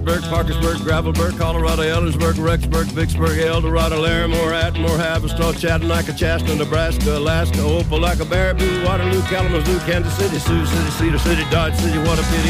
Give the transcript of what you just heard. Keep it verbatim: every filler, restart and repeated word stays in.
Parkersburg, Gravelburg, Colorado, Ellersburg, Rexburg, Vicksburg, Eldorado, Larimore, Atmore, Haverstraw, Chattanooga, Chastity, Nebraska, Alaska, Opelika, Baraboo, Waterloo, Kalamazoo, Kansas City, Sioux City, Cedar City, Dodge City, what a pity.